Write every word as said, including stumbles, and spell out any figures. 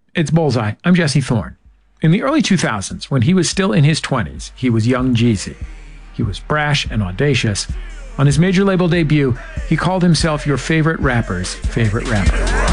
It's Bullseye. I'm Jesse Thorne. In the early two thousands, when he was still in his twenties, he was young Jeezy. He was brash and audacious. On his major label debut, he called himself your favorite rapper's favorite rapper.